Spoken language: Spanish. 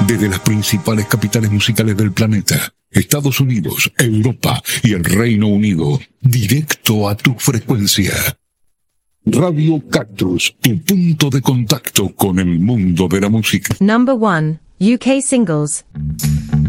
Desde las principales capitales musicales del planeta, Estados Unidos, Europa y el Reino Unido, directo a tu frecuencia. Radio Cactus, tu punto de contacto con el mundo de la música. Number 1, UK Singles.